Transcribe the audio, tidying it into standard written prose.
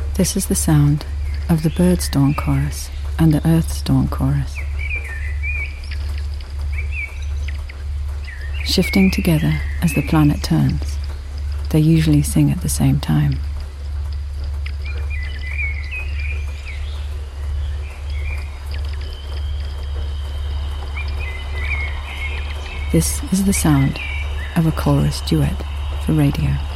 This is the sound of the Bird's Dawn Chorus and the Earth's Dawn Chorus. Shifting together as the planet turns, they usually sing at the same time. This is the sound of a chorus duet for radio.